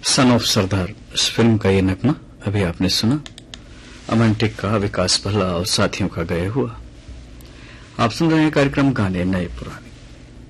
Son of सरदार इस film का ये नगमा अभी आपने सुना। अमन टिक का, विकास भल्ला और साथियों का गाया हुआ। आप सुन रहे हैं कार्यक्रम गाने नए पुराने।